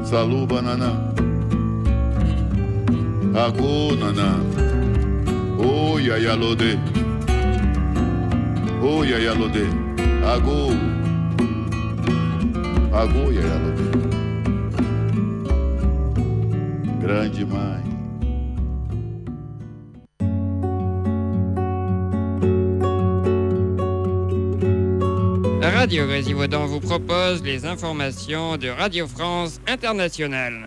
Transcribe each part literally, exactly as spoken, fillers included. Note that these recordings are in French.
Salut banana. Ago nana. Oh ya ya lode. Oh ya ya lode. Ago. Ago ya ya lode. Grande mãe. Radio Grésivaudan vous propose les informations de Radio France Internationale.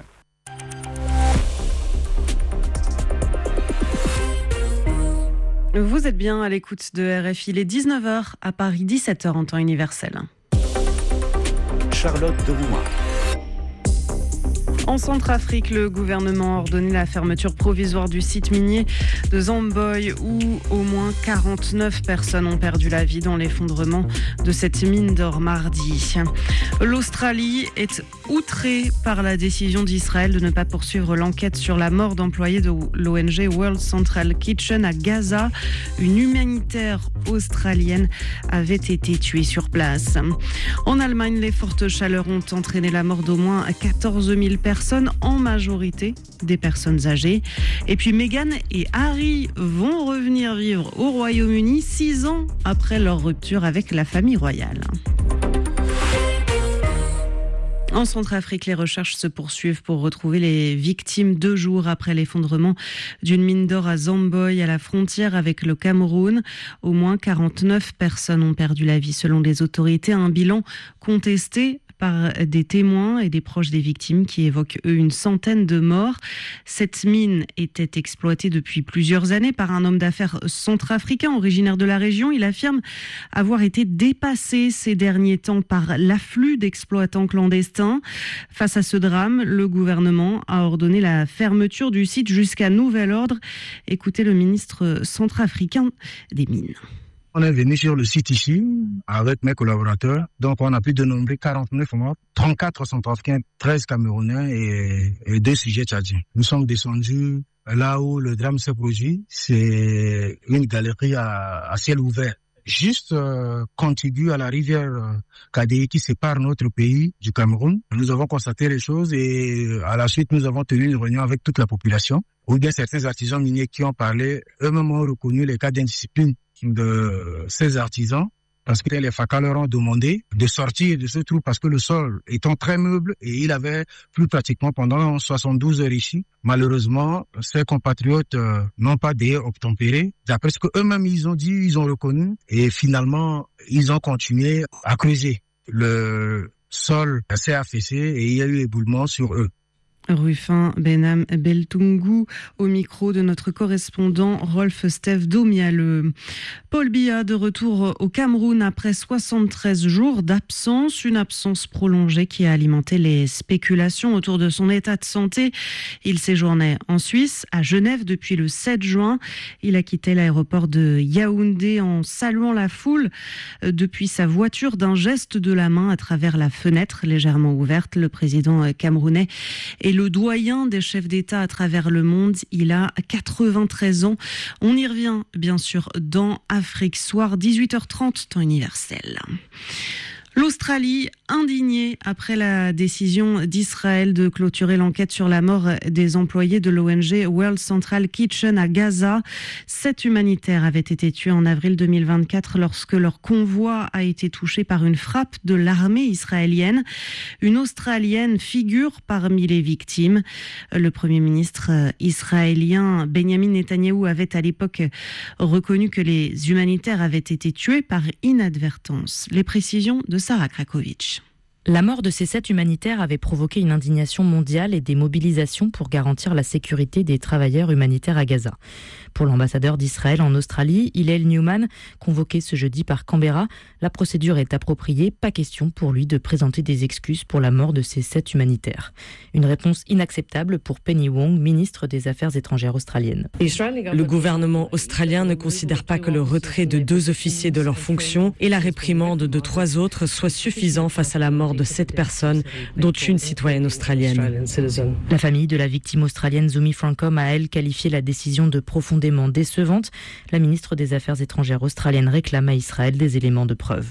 Vous êtes bien à l'écoute de R F I, il est dix-neuf heures à Paris, dix-sept heures en temps universel. Charlotte Derouin. En Centrafrique, le gouvernement a ordonné la fermeture provisoire du site minier de Zamboy où au moins quarante-neuf personnes ont perdu la vie dans l'effondrement de cette mine d'or mardi. L'Australie est outrée par la décision d'Israël de ne pas poursuivre l'enquête sur la mort d'employés de l'O N G World Central Kitchen à Gaza. Une humanitaire australienne avait été tuée sur place. En Allemagne, les fortes chaleurs ont entraîné la mort d'au moins quatorze mille personnes. Personnes, en majorité des personnes âgées. Et puis Meghan et Harry vont revenir vivre au Royaume-Uni six ans après leur rupture avec la famille royale. En Centrafrique, les recherches se poursuivent pour retrouver les victimes deux jours après l'effondrement d'une mine d'or à Zamboy, à la frontière avec le Cameroun. Au moins quarante-neuf personnes ont perdu la vie selon les autorités. Un bilan contesté par des témoins et des proches des victimes qui évoquent, eux, une centaine de morts. Cette mine était exploitée depuis plusieurs années par un homme d'affaires centrafricain originaire de la région. Il affirme avoir été dépassé ces derniers temps par l'afflux d'exploitants clandestins. Face à ce drame, le gouvernement a ordonné la fermeture du site jusqu'à nouvel ordre. Écoutez le ministre centrafricain des Mines. On est venu sur le site ici avec mes collaborateurs. Donc, on a pu dénombrer quarante-neuf morts, trente-quatre centrafricains, treize camerounais et, et deux sujets tchadiens. Nous sommes descendus là où le drame s'est produit. C'est une galerie à, à ciel ouvert. Juste euh, contigu à la rivière euh, Kadéi qui sépare notre pays du Cameroun. Nous avons constaté les choses et à la suite, nous avons tenu une réunion avec toute la population. Ou bien certains artisans miniers qui ont parlé, eux-mêmes ont reconnu les cas d'indiscipline de ces artisans parce que les F A C A leur ont demandé de sortir de ce trou parce que le sol étant très meuble et il avait plu pratiquement pendant soixante-douze heures ici. Malheureusement, ces compatriotes euh, n'ont pas d'ailleurs obtempéré. D'après ce qu'eux-mêmes ils ont dit, ils ont reconnu et finalement, ils ont continué à creuser. Le sol s'est affaissé et il y a eu éboulement sur eux. Rufin Benham Beltungu au micro de notre correspondant Rolf Steve Domiale. Paul Biya de retour au Cameroun après soixante-treize jours d'absence, une absence prolongée qui a alimenté les spéculations autour de son état de santé. Il séjournait en Suisse, à Genève depuis le sept juin. Il a quitté l'aéroport de Yaoundé en saluant la foule depuis sa voiture d'un geste de la main à travers la fenêtre légèrement ouverte. Le président camerounais est le doyen des chefs d'État à travers le monde. Il a quatre-vingt-treize ans. On y revient, bien sûr, dans Afrique Soir, dix-huit heures trente, temps universel. L'Australie, indignée après la décision d'Israël de clôturer l'enquête sur la mort des employés de l'O N G World Central Kitchen à Gaza. Sept humanitaires avaient été tués en avril deux mille vingt-quatre lorsque leur convoi a été touché par une frappe de l'armée israélienne. Une Australienne figure parmi les victimes. Le Premier ministre israélien Benjamin Netanyahou avait à l'époque reconnu que les humanitaires avaient été tués par inadvertance. Les précisions de Sarah Krakovic. La mort de ces sept humanitaires avait provoqué une indignation mondiale et des mobilisations pour garantir la sécurité des travailleurs humanitaires à Gaza. Pour l'ambassadeur d'Israël en Australie, Hillel Newman, convoqué ce jeudi par Canberra, la procédure est appropriée, pas question pour lui de présenter des excuses pour la mort de ces sept humanitaires. Une réponse inacceptable pour Penny Wong, ministre des Affaires étrangères australienne. Le gouvernement australien ne considère pas que le retrait de deux officiers de leurs fonctions et la réprimande de trois autres soit suffisant face à la mort mort de sept personnes, dont une citoyenne australienne. La famille de la victime australienne Zumi Francom a, elle, qualifié la décision de profondément décevante. La ministre des Affaires étrangères australienne réclame à Israël des éléments de preuve.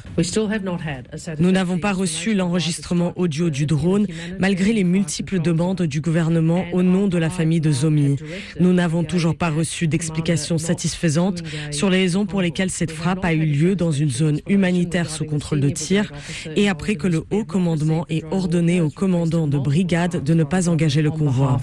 Nous n'avons pas reçu l'enregistrement audio du drone, malgré les multiples demandes du gouvernement au nom de la famille de Zomi. Nous n'avons toujours pas reçu d'explications satisfaisantes sur les raisons pour lesquelles cette frappe a eu lieu dans une zone humanitaire sous contrôle de tir et après que le haut commandement ait ordonné au commandant de brigade de ne pas engager le convoi.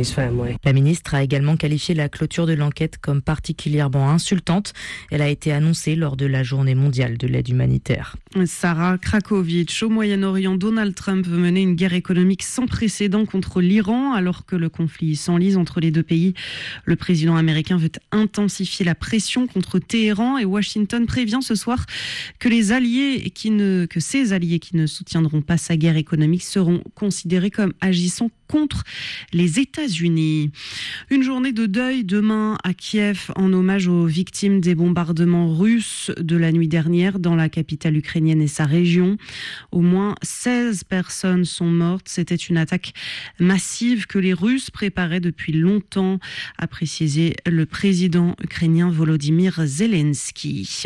La ministre a également qualifié la clôture de l'enquête comme particulièrement insultante. Elle a été annoncée lors de la journée mondiale de l'aide humanitaire. Sarah Krakowicz, au Moyen-Orient, Donald Trump veut mener une guerre économique sans précédent contre l'Iran alors que le conflit s'enlise entre les deux pays. Le président américain veut intensifier la pression contre Téhéran et Washington prévient ce soir que les alliés qui ne, que ces alliés qui ne soutiendront pas sa guerre économique seront considérés comme agissant contre les États-Unis. Une journée de deuil demain à Kiev en hommage aux victimes des bombardements russes de la nuit dernière dans la capitale ukrainienne et sa région. Au moins seize personnes sont mortes. C'était une attaque massive que les Russes préparaient depuis longtemps, a précisé le président ukrainien Volodymyr Zelensky.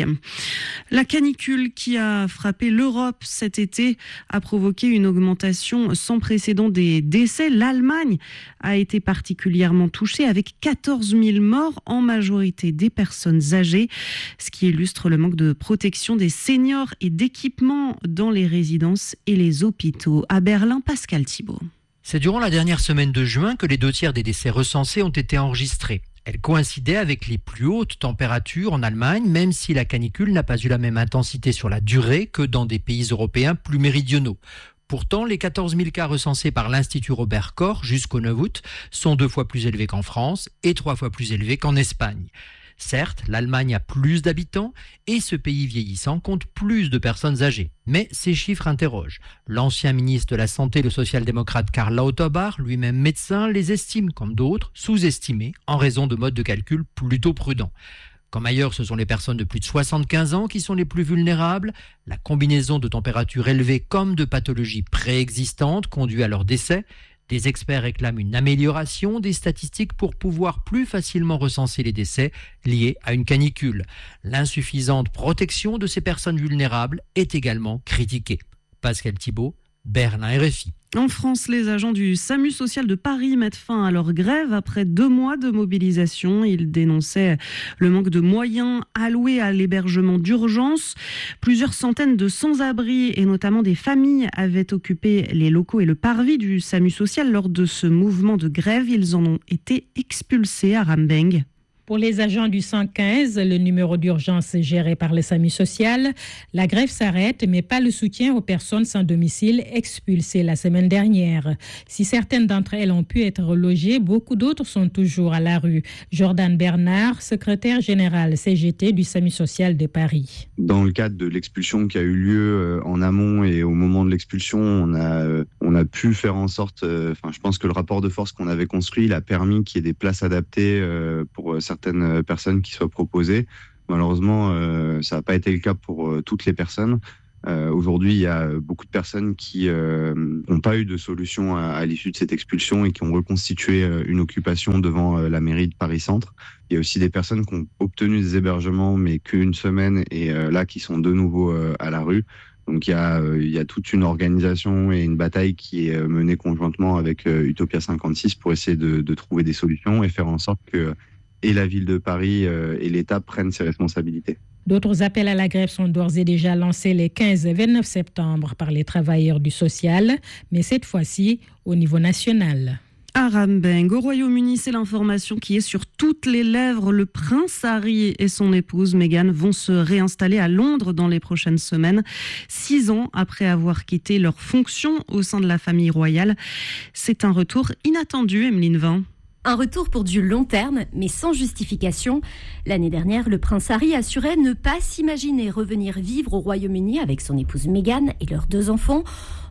La canicule qui a frappé l'Europe cet été a provoqué une augmentation sans précédent des décès. L'Allemagne a été particulièrement touchée avec quatorze mille morts, en majorité des personnes âgées, ce qui illustre le manque de protection des seniors et d'équipements dans les résidences et les hôpitaux. À Berlin, Pascal Thibault. C'est durant la dernière semaine de juin que les deux tiers des décès recensés ont été enregistrés. Elle coïncidait avec les plus hautes températures en Allemagne, même si la canicule n'a pas eu la même intensité sur la durée que dans des pays européens plus méridionaux. Pourtant, les quatorze mille cas recensés par l'Institut Robert Koch jusqu'au neuf août sont deux fois plus élevés qu'en France et trois fois plus élevés qu'en Espagne. Certes, l'Allemagne a plus d'habitants et ce pays vieillissant compte plus de personnes âgées. Mais ces chiffres interrogent. L'ancien ministre de la Santé, le social-démocrate Karl Lauterbach, lui-même médecin, les estime, comme d'autres, sous-estimés en raison de modes de calcul plutôt prudents. Comme ailleurs, ce sont les personnes de plus de soixante-quinze ans qui sont les plus vulnérables. La combinaison de températures élevées comme de pathologies préexistantes conduit à leur décès. Des experts réclament une amélioration des statistiques pour pouvoir plus facilement recenser les décès liés à une canicule. L'insuffisante protection de ces personnes vulnérables est également critiquée. Pascal Thibault, Berlin, R F I. En France, les agents du SAMU social de Paris mettent fin à leur grève après deux mois de mobilisation. Ils dénonçaient le manque de moyens alloués à l'hébergement d'urgence. Plusieurs centaines de sans-abri et notamment des familles avaient occupé les locaux et le parvis du SAMU social lors de ce mouvement de grève. Ils en ont été expulsés à Rambeng. Pour les agents du cent quinze, le numéro d'urgence géré par le SAMU social, la grève s'arrête, mais pas le soutien aux personnes sans domicile expulsées la semaine dernière. Si certaines d'entre elles ont pu être relogées, beaucoup d'autres sont toujours à la rue. Jordan Bernard, secrétaire général C G T du SAMU social de Paris. Dans le cadre de l'expulsion qui a eu lieu en amont et au moment de l'expulsion, on a, on a pu faire en sorte, enfin, je pense que le rapport de force qu'on avait construit, il a permis qu'il y ait des places adaptées pour certaines certaines personnes qui soient proposées. Malheureusement, euh, ça n'a pas été le cas pour euh, toutes les personnes. Euh, aujourd'hui, il y a beaucoup de personnes qui n'ont euh, pas eu de solution à, à l'issue de cette expulsion et qui ont reconstitué euh, une occupation devant euh, la mairie de Paris-Centre. Il y a aussi des personnes qui ont obtenu des hébergements, mais qu'une semaine, et euh, là, qui sont de nouveau euh, à la rue. Donc il y a, euh, il y a toute une organisation et une bataille qui est menée conjointement avec euh, Utopia cinquante-six pour essayer de, de trouver des solutions et faire en sorte que et la ville de Paris euh, et l'État prennent ses responsabilités. D'autres appels à la grève sont d'ores et déjà lancés les quinze et vingt-neuf septembre par les travailleurs du social, mais cette fois-ci au niveau national. À Rambeng, au Royaume-Uni, c'est l'information qui est sur toutes les lèvres. Le prince Harry et son épouse Meghan vont se réinstaller à Londres dans les prochaines semaines, six ans après avoir quitté leur fonction au sein de la famille royale. C'est un retour inattendu, Emeline Vin. Un retour pour du long terme, mais sans justification. L'année dernière, le prince Harry assurait ne pas s'imaginer revenir vivre au Royaume-Uni avec son épouse Meghan et leurs deux enfants.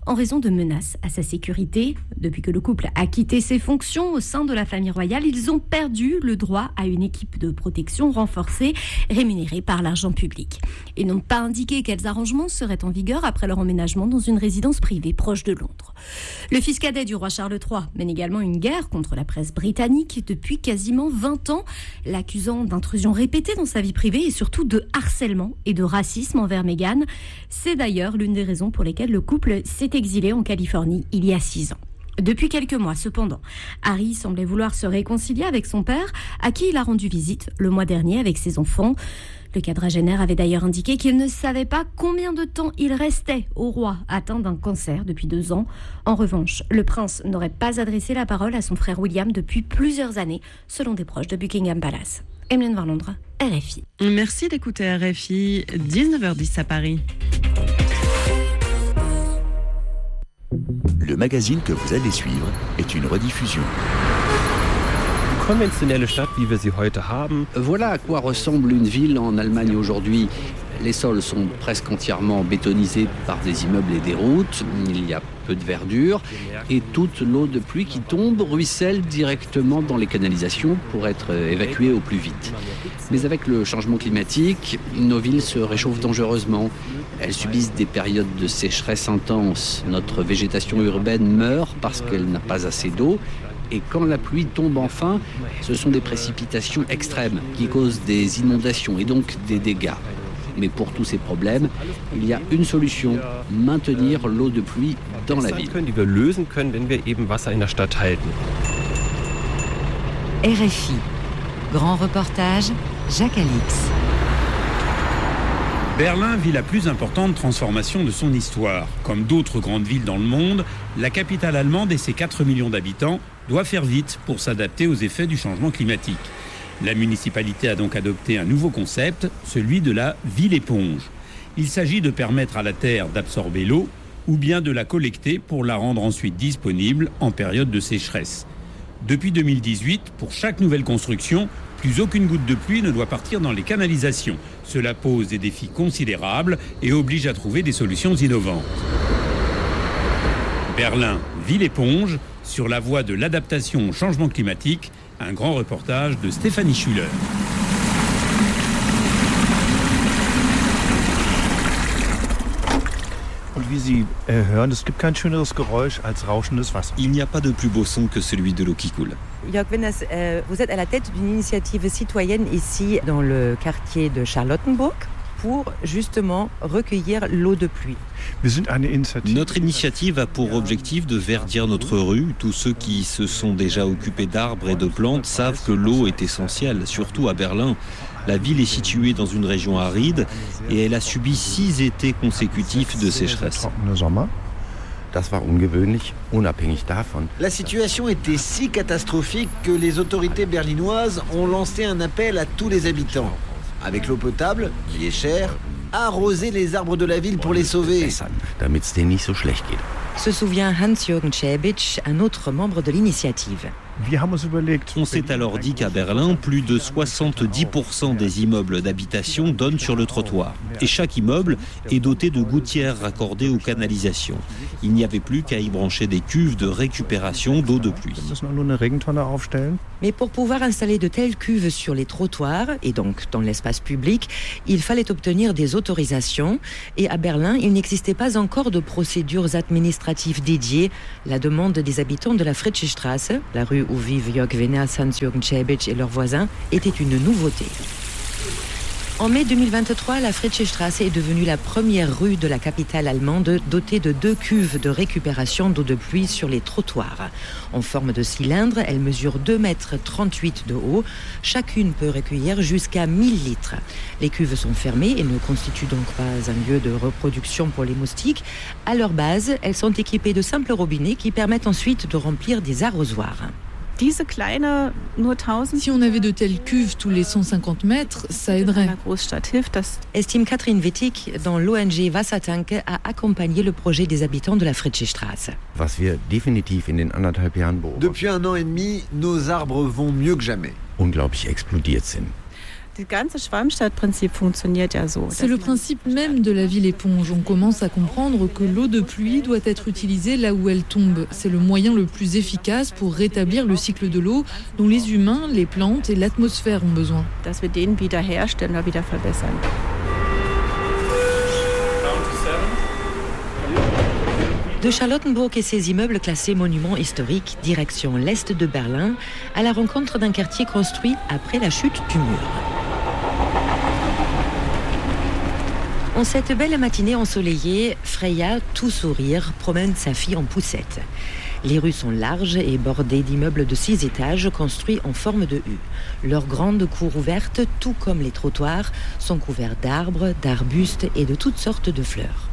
en raison de menaces à sa sécurité. Depuis que le couple a quitté ses fonctions au sein de la famille royale, ils ont perdu le droit à une équipe de protection renforcée, rémunérée par l'argent public. Ils n'ont pas indiqué quels arrangements seraient en vigueur après leur emménagement dans une résidence privée proche de Londres. Le fils cadet du roi Charles trois mène également une guerre contre la presse britannique depuis quasiment vingt ans, l'accusant d'intrusion répétée dans sa vie privée et surtout de harcèlement et de racisme envers Meghan. C'est d'ailleurs l'une des raisons pour lesquelles le couple s'est exilé en Californie il y a six ans. Depuis quelques mois, cependant, Harry semblait vouloir se réconcilier avec son père, à qui il a rendu visite le mois dernier avec ses enfants. Le quadragénaire avait d'ailleurs indiqué qu'il ne savait pas combien de temps il restait au roi atteint d'un cancer depuis deux ans. En revanche, le prince n'aurait pas adressé la parole à son frère William depuis plusieurs années, selon des proches de Buckingham Palace. Emeline Var Londres, R F I. Merci d'écouter R F I, dix-neuf heures dix à Paris. Le magazine que vous allez suivre est une rediffusion. Voilà à quoi ressemble une ville en Allemagne aujourd'hui. Les sols sont presque entièrement bétonisés par des immeubles et des routes. Il y a peu de verdure et toute l'eau de pluie qui tombe ruisselle directement dans les canalisations pour être évacuée au plus vite. Mais avec le changement climatique, nos villes se réchauffent dangereusement. Elles subissent des périodes de sécheresse intense. Notre végétation urbaine meurt parce qu'elle n'a pas assez d'eau. Et quand la pluie tombe enfin, ce sont des précipitations extrêmes qui causent des inondations et donc des dégâts. Mais pour tous ces problèmes, il y a une solution, maintenir l'eau de pluie dans la ville. R F I, grand reportage, Jacques Alix. Berlin vit la plus importante transformation de son histoire. Comme d'autres grandes villes dans le monde, la capitale allemande et ses quatre millions d'habitants doivent faire vite pour s'adapter aux effets du changement climatique. La municipalité a donc adopté un nouveau concept, celui de la ville-éponge. Il s'agit de permettre à la terre d'absorber l'eau ou bien de la collecter pour la rendre ensuite disponible en période de sécheresse. Depuis deux mille dix-huit, pour chaque nouvelle construction, plus aucune goutte de pluie ne doit partir dans les canalisations. Cela pose des défis considérables et oblige à trouver des solutions innovantes. Berlin, ville-éponge, sur la voie de l'adaptation au changement climatique, un grand reportage de Stéphanie Schuller. Il n'y a pas de plus beau son que celui de l'eau qui coule. Jörg Winners, vous êtes à la tête d'une initiative citoyenne ici dans le quartier de Charlottenburg pour justement recueillir l'eau de pluie. Notre initiative a pour objectif de verdir notre rue. Tous ceux qui se sont déjà occupés d'arbres et de plantes savent que l'eau est essentielle, surtout à Berlin. La ville est située dans une région aride et elle a subi six étés consécutifs de sécheresse. La situation était si catastrophique que les autorités berlinoises ont lancé un appel à tous les habitants. Avec l'eau potable, qui est chère, arroser les arbres de la ville pour les sauver. Se souvient Hans-Jürgen Schäbitsch, un autre membre de l'initiative. On s'est alors dit qu'à Berlin, plus de soixante-dix pour cent des immeubles d'habitation donnent sur le trottoir. Et chaque immeuble est doté de gouttières raccordées aux canalisations. Il n'y avait plus qu'à y brancher des cuves de récupération d'eau de pluie. Mais pour pouvoir installer de telles cuves sur les trottoirs, et donc dans l'espace public, il fallait obtenir des autorisations. Et à Berlin, il n'existait pas encore de procédures administratives dédiées. La demande des habitants de la Fritzschestraße, la rue où vivent Jörg Winners, Hans-Jürgen Schäbitsch et leurs voisins, était une nouveauté. En mai deux mille vingt-trois, la Fritzschestraße est devenue la première rue de la capitale allemande dotée de deux cuves de récupération d'eau de pluie sur les trottoirs. En forme de cylindre, elles mesurent deux mètres trente-huit de haut. Chacune peut recueillir jusqu'à mille litres. Les cuves sont fermées et ne constituent donc pas un lieu de reproduction pour les moustiques. À leur base, elles sont équipées de simples robinets qui permettent ensuite de remplir des arrosoirs. Si on avait de telles cuves tous les cent cinquante mètres, ça aiderait. Estime Catherine Wittig, dans l'O N G Wassertanke, a accompagné le projet des habitants de la Fritzschestraße. Depuis un an et demi, nos arbres vont mieux que jamais. C'est le principe même de la ville éponge. On commence à comprendre que l'eau de pluie doit être utilisée là où elle tombe. C'est le moyen le plus efficace pour rétablir le cycle de l'eau dont les humains, les plantes et l'atmosphère ont besoin. De Charlottenburg et ses immeubles classés monuments historiques, direction l'est de Berlin, à la rencontre d'un quartier construit après la chute du mur. En cette belle matinée ensoleillée, Freya, tout sourire, promène sa fille en poussette. Les rues sont larges et bordées d'immeubles de six étages construits en forme de U. Leurs grandes cours ouvertes, tout comme les trottoirs, sont couverts d'arbres, d'arbustes et de toutes sortes de fleurs.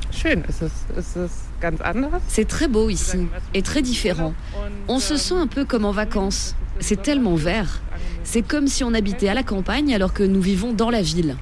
C'est très beau ici et très différent. On se sent un peu comme en vacances. C'est tellement vert. C'est comme si on habitait à la campagne alors que nous vivons dans la ville.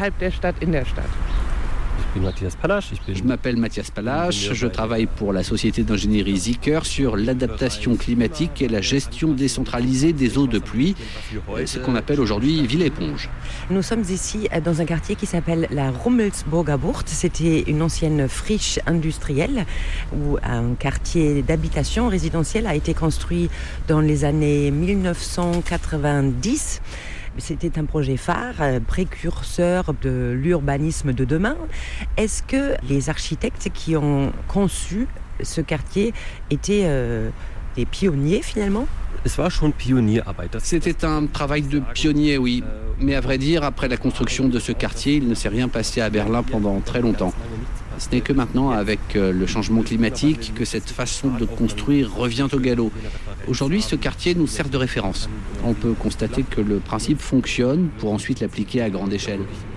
Je m'appelle Mathias Palache, je travaille pour la société d'ingénierie Zicker sur l'adaptation climatique et la gestion décentralisée des eaux de pluie, ce qu'on appelle aujourd'hui ville-éponge. Nous sommes ici dans un quartier qui s'appelle la Rummelsburger Bucht. C'était une ancienne friche industrielle où un quartier d'habitation résidentielle a été construit dans les années mille neuf cent quatre-vingt-dix. C'était un projet phare, précurseur de l'urbanisme de demain. Est-ce que les architectes qui ont conçu ce quartier étaient euh, des pionniers finalement ? C'était un travail de pionnier, oui. Mais à vrai dire, après la construction de ce quartier, il ne s'est rien passé à Berlin pendant très longtemps. Ce n'est que maintenant, avec le changement climatique, que cette façon de construire revient au galop. Aujourd'hui, ce quartier nous sert de référence. On peut constater que le principe fonctionne pour ensuite l'appliquer à grande échelle.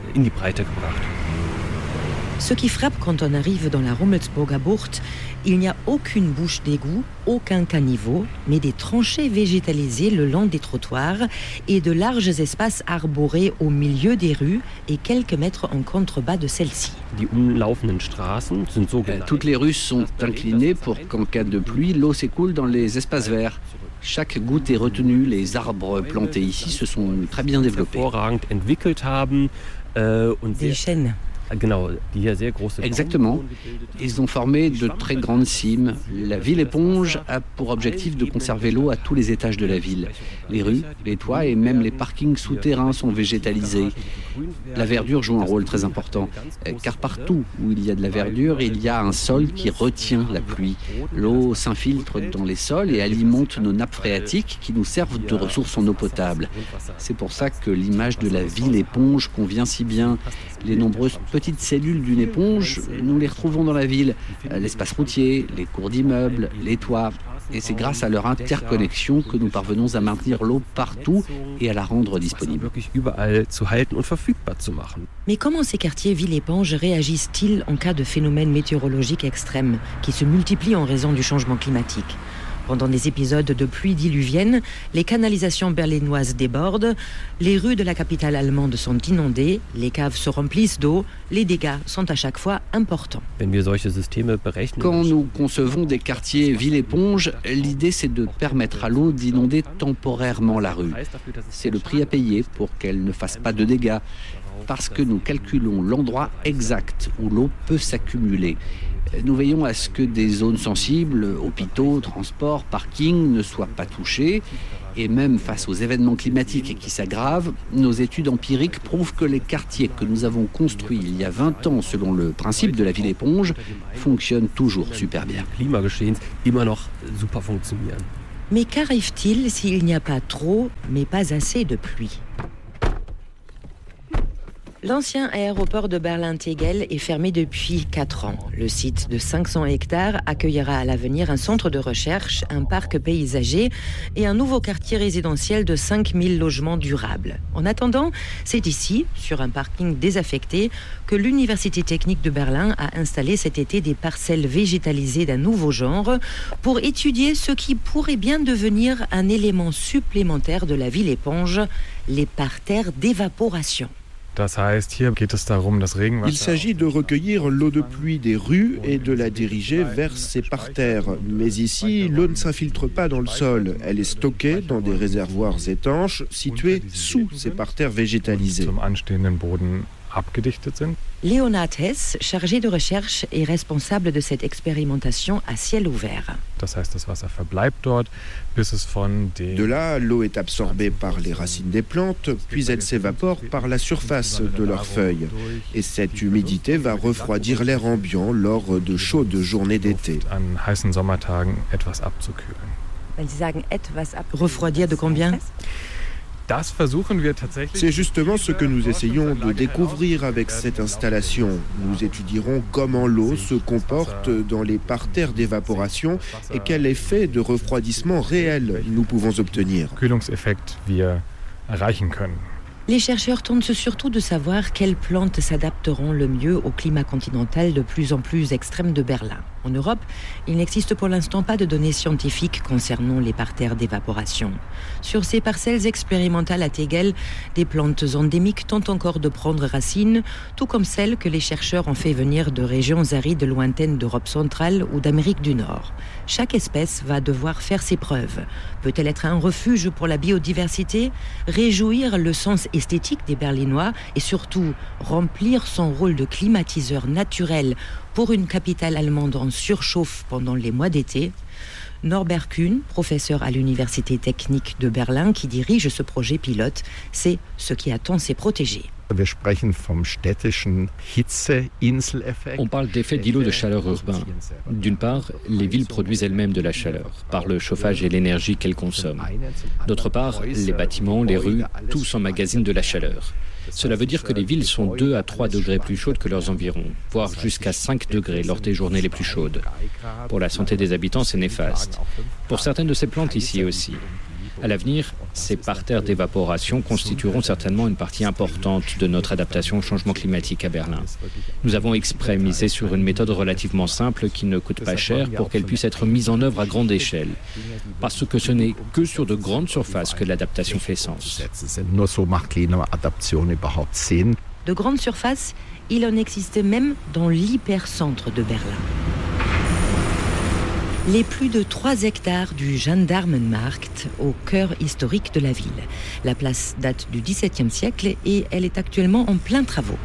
Ce qui frappe quand on arrive dans la Rummelsburger Bucht, il n'y a aucune bouche d'égout, aucun caniveau, mais des tranchées végétalisées le long des trottoirs et de larges espaces arborés au milieu des rues et quelques mètres en contrebas de celles-ci. Euh, toutes les rues sont inclinées pour qu'en cas de pluie, l'eau s'écoule dans les espaces verts. Chaque goutte est retenue, les arbres plantés ici se sont très bien développés. Des chênes. Exactement. Ils ont formé de très grandes cimes. La ville éponge a pour objectif de conserver l'eau à tous les étages de la ville. Les rues, les toits et même les parkings souterrains sont végétalisés. La verdure joue un rôle très important, car partout où il y a de la verdure, il y a un sol qui retient la pluie. L'eau s'infiltre dans les sols et alimente nos nappes phréatiques qui nous servent de ressources en eau potable. C'est pour ça que l'image de la ville éponge convient si bien. Les nombreuses petites cellules d'une éponge, nous les retrouvons dans la ville. L'espace routier, les cours d'immeubles, les toits. Et c'est grâce à leur interconnexion que nous parvenons à maintenir l'eau partout et à la rendre disponible. Mais comment ces quartiers ville-éponge réagissent-ils en cas de phénomènes météorologiques extrêmes qui se multiplient en raison du changement climatique ? Pendant des épisodes de pluie diluvienne, les canalisations berlinoises débordent, les rues de la capitale allemande sont inondées, les caves se remplissent d'eau, les dégâts sont à chaque fois importants. Quand nous concevons des quartiers ville-éponge, l'idée c'est de permettre à l'eau d'inonder temporairement la rue. C'est le prix à payer pour qu'elle ne fasse pas de dégâts, parce que nous calculons l'endroit exact où l'eau peut s'accumuler. Nous veillons à ce que des zones sensibles, hôpitaux, transports, parkings ne soient pas touchées. Et même face aux événements climatiques qui s'aggravent, nos études empiriques prouvent que les quartiers que nous avons construits il y a vingt ans selon le principe de la ville éponge fonctionnent toujours super bien. Mais qu'arrive-t-il s'il n'y a pas trop, mais pas assez de pluie ? L'ancien aéroport de Berlin-Tegel est fermé depuis quatre ans. Le site de cinq cents hectares accueillera à l'avenir un centre de recherche, un parc paysager et un nouveau quartier résidentiel de cinq mille logements durables. En attendant, c'est ici, sur un parking désaffecté, que l'Université technique de Berlin a installé cet été des parcelles végétalisées d'un nouveau genre pour étudier ce qui pourrait bien devenir un élément supplémentaire de la ville éponge, les parterres d'évaporation. Il s'agit de recueillir l'eau de pluie des rues et de la diriger vers ces parterres. Mais ici, l'eau ne s'infiltre pas dans le sol. Elle est stockée dans des réservoirs étanches situés sous ces parterres végétalisés. Leonhard Hess, chargé de recherche, est responsable de cette expérimentation à ciel ouvert. De là, l'eau est absorbée par les racines des plantes, puis elle s'évapore par la surface de leurs feuilles. Et cette humidité va refroidir l'air ambiant lors de chaudes journées d'été. Refroidir de combien ? C'est justement ce que nous essayons de découvrir avec cette installation. Nous étudierons comment l'eau se comporte dans les parterres d'évaporation et quel effet de refroidissement réel nous pouvons obtenir. Les chercheurs tentent surtout de savoir quelles plantes s'adapteront le mieux au climat continental de plus en plus extrême de Berlin. En Europe, il n'existe pour l'instant pas de données scientifiques concernant les parterres d'évaporation. Sur ces parcelles expérimentales à Tegel, des plantes endémiques tentent encore de prendre racine, tout comme celles que les chercheurs ont fait venir de régions arides lointaines d'Europe centrale ou d'Amérique du Nord. Chaque espèce va devoir faire ses preuves. Peut-elle être un refuge pour la biodiversité, réjouir le sens esthétique des Berlinois et surtout remplir son rôle de climatiseur naturel pour une capitale allemande en surchauffe pendant les mois d'été? Norbert Kuhn, professeur à l'Université technique de Berlin qui dirige ce projet pilote, c'est ce qui attend ses protégés. On parle d'effet d'îlot de chaleur urbain. D'une part, les villes produisent elles-mêmes de la chaleur, par le chauffage et l'énergie qu'elles consomment. D'autre part, les bâtiments, les rues, tous emmagasinent de la chaleur. Cela veut dire que les villes sont deux à trois degrés plus chaudes que leurs environs, voire jusqu'à cinq degrés lors des journées les plus chaudes. Pour la santé des habitants, c'est néfaste. Pour certaines de ces plantes ici aussi. À l'avenir, ces parterres d'évaporation constitueront certainement une partie importante de notre adaptation au changement climatique à Berlin. Nous avons exprès misé sur une méthode relativement simple qui ne coûte pas cher pour qu'elle puisse être mise en œuvre à grande échelle. Parce que ce n'est que sur de grandes surfaces que l'adaptation fait sens. De grandes surfaces, il en existe même dans l'hypercentre de Berlin. Les plus de trois hectares du Gendarmenmarkt au cœur historique de la ville. La place date du dix-septième siècle et elle est actuellement en plein travaux.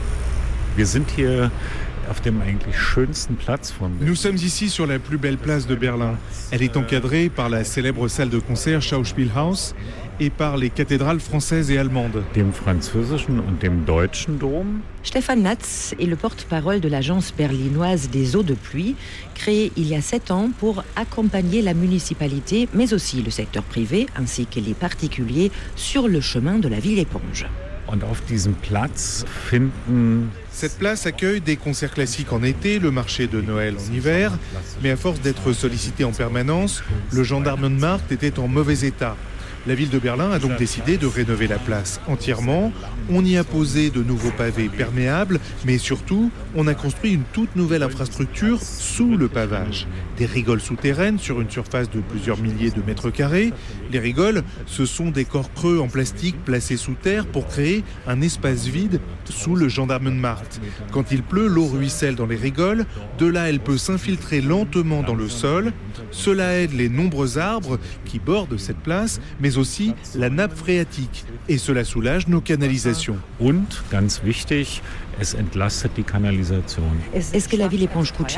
Nous sommes ici sur la plus belle place de Berlin. Elle est encadrée par la célèbre salle de concert Schauspielhaus et par les cathédrales françaises et allemandes. Dem französischen und dem deutschen Dom. Stefan Natz est le porte-parole de l'agence berlinoise des eaux de pluie, créée il y a sept ans pour accompagner la municipalité, mais aussi le secteur privé, ainsi que les particuliers, sur le chemin de la ville éponge. Und auf diesem Platz finden Cette place accueille des concerts classiques en été, le marché de Noël en hiver, mais à force d'être sollicité en permanence, le Gendarmenmarkt était en mauvais état. La ville de Berlin a donc décidé de rénover la place entièrement. On y a posé de nouveaux pavés perméables, mais surtout, on a construit une toute nouvelle infrastructure sous le pavage. Des rigoles souterraines sur une surface de plusieurs milliers de mètres carrés. Les rigoles, ce sont des corps creux en plastique placés sous terre pour créer un espace vide sous le Gendarmenmarkt. Quand il pleut, l'eau ruisselle dans les rigoles. De là, elle peut s'infiltrer lentement dans le sol. Cela aide les nombreux arbres qui bordent cette place, mais aussi la nappe phréatique. Et cela soulage nos canalisations. Und, ganz wichtig, es entlastet die Kanalisation. Est-ce que la ville éponge coûte cher ?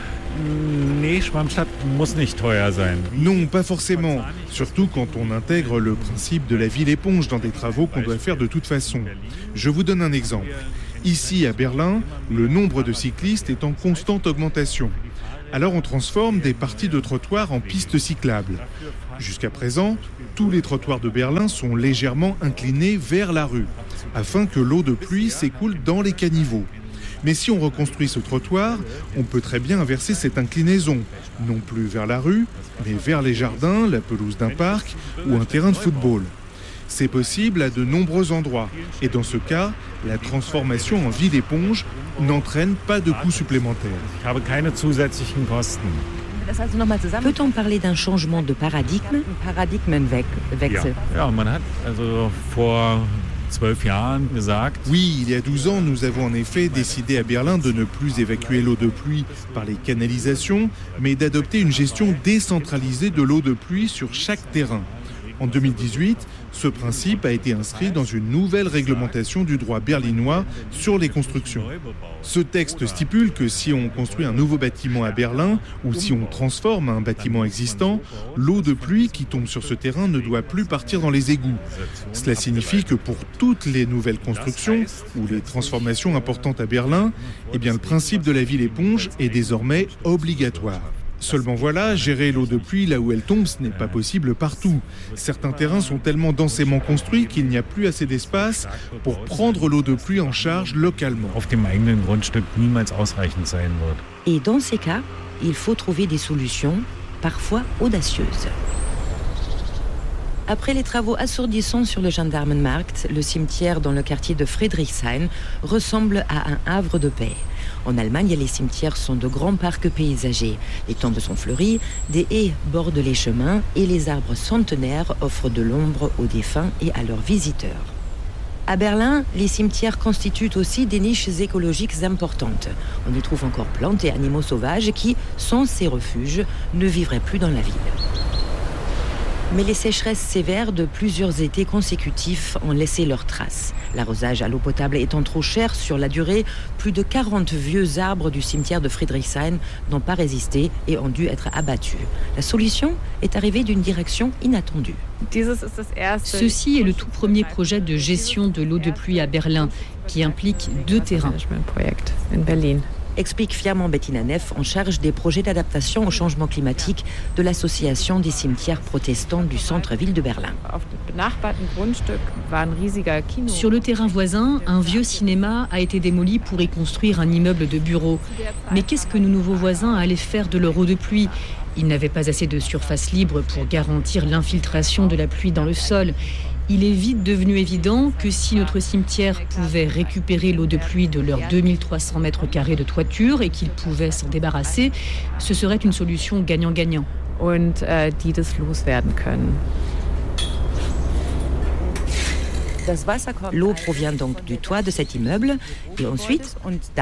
Nee, Schwammstadt muss nicht teuer sein. Non, pas forcément. Surtout quand on intègre le principe de la ville éponge dans des travaux qu'on doit faire de toute façon. Je vous donne un exemple. Ici, à Berlin, le nombre de cyclistes est en constante augmentation. Alors on transforme des parties de trottoirs en pistes cyclables. Jusqu'à présent, tous les trottoirs de Berlin sont légèrement inclinés vers la rue, afin que l'eau de pluie s'écoule dans les caniveaux. Mais si on reconstruit ce trottoir, on peut très bien inverser cette inclinaison, non plus vers la rue, mais vers les jardins, la pelouse d'un parc ou un terrain de football. C'est possible à de nombreux endroits, et dans ce cas, la transformation en ville éponge n'entraîne pas de coûts supplémentaires. Peut-on parler d'un changement de paradigme, paradigmenwechsel? Ja, man hat also vor Oui, il y a douze ans, nous avons en effet décidé à Berlin de ne plus évacuer l'eau de pluie par les canalisations, mais d'adopter une gestion décentralisée de l'eau de pluie sur chaque terrain. En deux mille dix-huit, ce principe a été inscrit dans une nouvelle réglementation du droit berlinois sur les constructions. Ce texte stipule que si on construit un nouveau bâtiment à Berlin ou si on transforme un bâtiment existant, l'eau de pluie qui tombe sur ce terrain ne doit plus partir dans les égouts. Cela signifie que pour toutes les nouvelles constructions ou les transformations importantes à Berlin, eh bien le principe de la ville éponge est désormais obligatoire. Seulement voilà, gérer l'eau de pluie là où elle tombe, ce n'est pas possible partout. Certains terrains sont tellement densément construits qu'il n'y a plus assez d'espace pour prendre l'eau de pluie en charge localement. Et dans ces cas, il faut trouver des solutions, parfois audacieuses. Après les travaux assourdissants sur le Gendarmenmarkt, le cimetière dans le quartier de Friedrichshain ressemble à un havre de paix. En Allemagne, les cimetières sont de grands parcs paysagers. Les tombes sont fleuries, des haies bordent les chemins et les arbres centenaires offrent de l'ombre aux défunts et à leurs visiteurs. À Berlin, les cimetières constituent aussi des niches écologiques importantes. On y trouve encore plantes et animaux sauvages qui, sans ces refuges, ne vivraient plus dans la ville. Mais les sécheresses sévères de plusieurs étés consécutifs ont laissé leurs traces. L'arrosage à l'eau potable étant trop cher sur la durée, plus de quarante vieux arbres du cimetière de Friedrichshain n'ont pas résisté et ont dû être abattus. La solution est arrivée d'une direction inattendue. Ceci est le tout premier projet de gestion de l'eau de pluie à Berlin, qui implique deux terrains. Explique fièrement Bettina Neff, en charge des projets d'adaptation au changement climatique de l'association des cimetières protestants du centre-ville de Berlin. Sur le terrain voisin, un vieux cinéma a été démoli pour y construire un immeuble de bureaux. Mais qu'est-ce que nos nouveaux voisins allaient faire de leur eau de pluie ? Ils n'avaient pas assez de surface libre pour garantir l'infiltration de la pluie dans le sol. Il est vite devenu évident que si notre cimetière pouvait récupérer l'eau de pluie de leurs deux mille trois cents mètres carrés de toiture et qu'il pouvait s'en débarrasser, ce serait une solution gagnant-gagnant. L'eau provient donc du toit de cet immeuble et ensuite,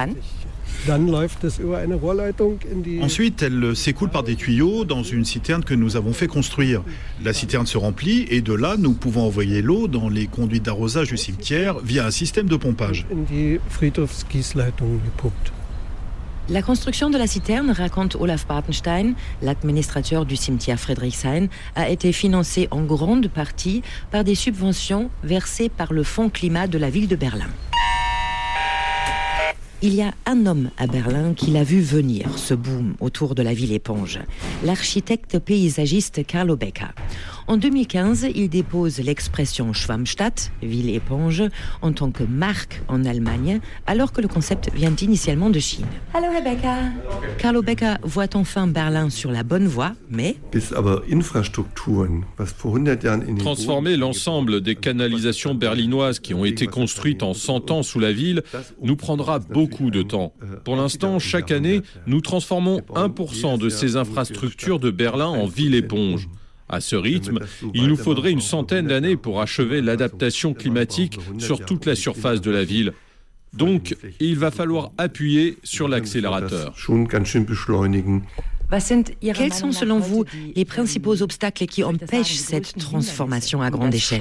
Ensuite, elle s'écoule par des tuyaux dans une citerne que nous avons fait construire. La citerne se remplit et de là, nous pouvons envoyer l'eau dans les conduites d'arrosage du cimetière via un système de pompage. La construction de la citerne, raconte Olaf Bartenstein, l'administrateur du cimetière Friedrichshain, a été financée en grande partie par des subventions versées par le Fonds climat de la ville de Berlin. Il y a un homme à Berlin qui l'a vu venir, ce boom autour de la ville éponge, l'architecte paysagiste Carlo Becker. En deux mille quinze, il dépose l'expression Schwammstadt, ville éponge, en tant que marque en Allemagne, alors que le concept vient initialement de Chine. Hallo Herr Becker. Carlo Becker voit enfin Berlin sur la bonne voie, mais... Transformer l'ensemble des canalisations berlinoises qui ont été construites en cent ans sous la ville nous prendra beaucoup de temps. Pour l'instant, chaque année, nous transformons un pour cent de ces infrastructures de Berlin en ville éponge. À ce rythme, il nous faudrait une centaine d'années pour achever l'adaptation climatique sur toute la surface de la ville. Donc, il va falloir appuyer sur l'accélérateur. Quels sont selon vous les principaux obstacles qui empêchent cette transformation à grande échelle ?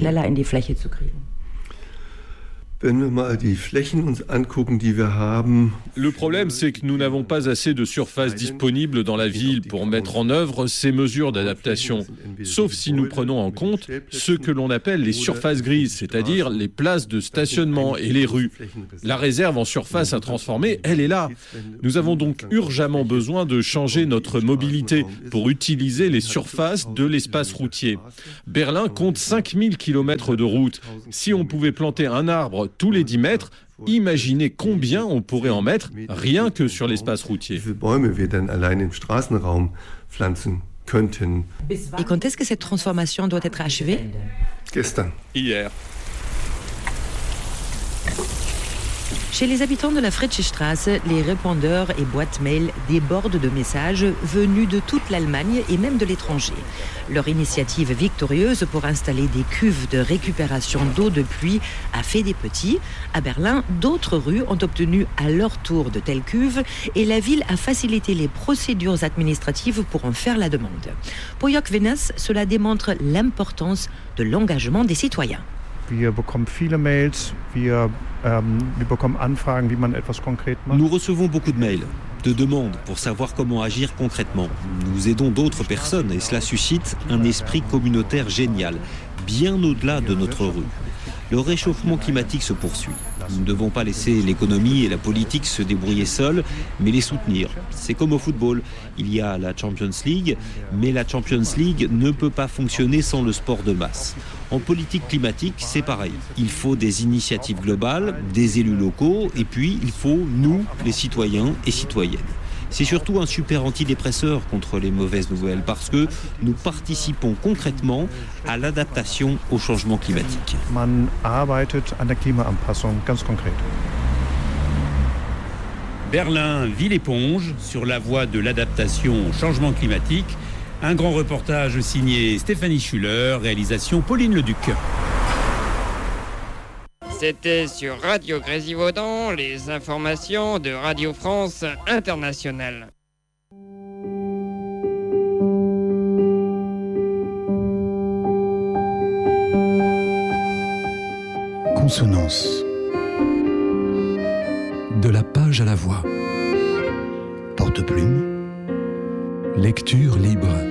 Le problème, c'est que nous n'avons pas assez de surface disponible dans la ville pour mettre en œuvre ces mesures d'adaptation, sauf si nous prenons en compte ce que l'on appelle les surfaces grises, c'est-à-dire les places de stationnement et les rues. La réserve en surface à transformer, elle est là. Nous avons donc urgemment besoin de changer notre mobilité pour utiliser les surfaces de l'espace routier. Berlin compte cinq mille kilomètres de route. Si on pouvait planter un arbre tous les dix mètres, imaginez combien on pourrait en mettre rien que sur l'espace routier. Et quand est-ce que cette transformation doit être achevée ? Hier. Chez les habitants de la Fritschstraße, les répondeurs et boîtes mail débordent de messages venus de toute l'Allemagne et même de l'étranger. Leur initiative victorieuse pour installer des cuves de récupération d'eau de pluie a fait des petits. À Berlin, d'autres rues ont obtenu à leur tour de telles cuves et la ville a facilité les procédures administratives pour en faire la demande. Pour Jörg Winners, cela démontre l'importance de l'engagement des citoyens. Nous recevons beaucoup de mails, de demandes pour savoir comment agir concrètement. Nous aidons d'autres personnes et cela suscite un esprit communautaire génial, bien au-delà de notre rue. Le réchauffement climatique se poursuit. Nous ne devons pas laisser l'économie et la politique se débrouiller seuls, mais les soutenir. C'est comme au football. Il y a la Champions League, mais la Champions League ne peut pas fonctionner sans le sport de masse. En politique climatique, c'est pareil. Il faut des initiatives globales, des élus locaux, et puis il faut nous, les citoyens et citoyennes. C'est surtout un super antidépresseur contre les mauvaises nouvelles parce que nous participons concrètement à l'adaptation au changement climatique. Man arbeitet an der Klimaanpassung ganz konkret. Berlin, ville éponge, sur la voie de l'adaptation au changement climatique. Un grand reportage signé Stéphanie Schuller, réalisation Pauline Leduc. C'était sur Radio Grésivaudan, les informations de Radio France Internationale. Consonance. De la page à la voix. Porte-plume. Lecture libre.